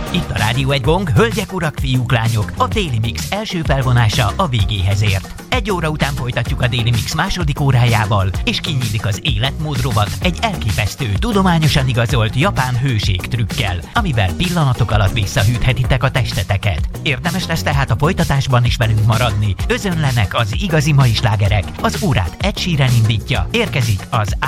Itt a Rádió Egy Gong, hölgyek, urak, fiúk, lányok, a Daily Mix első felvonása a végéhez ért. 1 óra után folytatjuk a Daily Mix második órájával, és kinyílik az életmód rovat egy elképesztő, tudományosan igazolt japán hőség trükkel, amivel pillanatok alatt visszahűthetitek a testeteket. Érdemes lesz tehát a folytatásban is velünk maradni. Özönlenek az igazi mai slágerek, az órát Ed Sheeran indítja, érkezik az